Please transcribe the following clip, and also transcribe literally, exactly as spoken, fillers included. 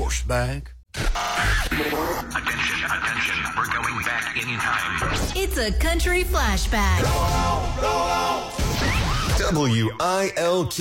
Flashback. Attention, attention. We're going back in time. It's a country flashback. W I L Q